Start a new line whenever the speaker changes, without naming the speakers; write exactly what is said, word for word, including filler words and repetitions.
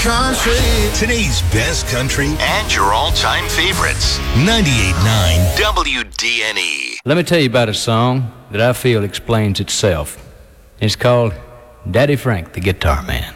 country.
Today's best country
And your all-time favorites.
ninety-eight point nine
W D N E.
Let me tell you about a song that I feel explains itself. It's called Daddy Frank, the Guitar Man.